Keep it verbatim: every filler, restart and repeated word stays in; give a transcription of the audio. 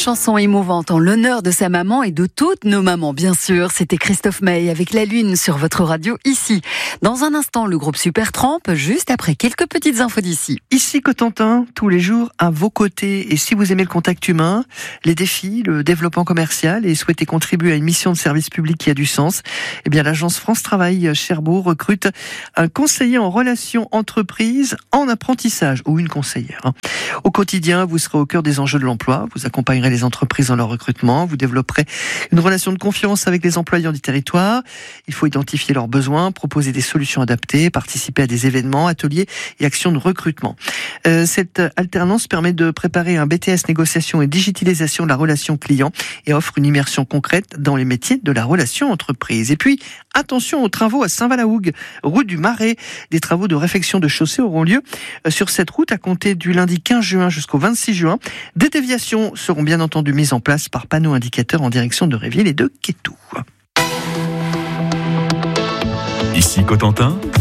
chanson émouvante en l'honneur de sa maman et de toutes nos mamans, bien sûr. C'était Christophe Maé avec La Lune sur votre radio ici. Dans un instant, le groupe Supertramp, juste après quelques petites infos d'ici. Ici Cotentin, tous les jours à vos côtés. Et si vous aimez le contact humain, les défis, le développement commercial et souhaitez contribuer à une mission de service public qui a du sens, eh bien l'agence France Travail Cherbourg recrute un conseiller en relations entreprises en apprentissage ou une conseillère. Au quotidien, vous serez au cœur des enjeux de l'emploi, vous accompagnerez les entreprises dans leur recrutement, vous développerez une relation de confiance avec les employeurs du territoire. Il faut identifier leurs besoins, proposer des solutions adaptées, participer à des événements, ateliers et actions de recrutement. Euh, cette alternance permet de préparer un B T S négociation et digitalisation de la relation client et offre une immersion concrète dans les métiers de la relation entreprise. Et puis, attention aux travaux à Saint-Valahougue, route du Marais. Des travaux de réfection de chaussée auront lieu sur cette route à compter du lundi quinze juin jusqu'au vingt-six juin. Des déviations seront bien entendu mises en place par panneaux indicateurs en direction de Réville et de Quétou. Ici Cotentin.